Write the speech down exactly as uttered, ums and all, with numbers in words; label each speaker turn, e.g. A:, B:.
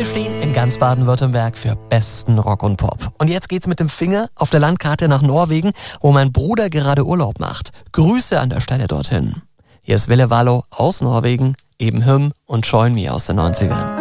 A: stehen in ganz Baden-Württemberg für besten Rock und Pop. Und jetzt geht's mit dem Finger auf der Landkarte nach Norwegen, wo mein Bruder gerade Urlaub macht. Grüße an der Stelle dorthin. Hier ist Ville Valo aus Norwegen, eben Hymn und Join Me aus den neunzigern.